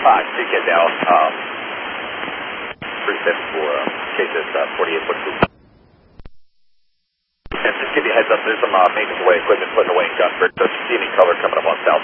5, get down. 374, cases 48.2. And just give you a heads up, there's some maintenance away equipment putting away in Gunnford, so if you see any color coming up on south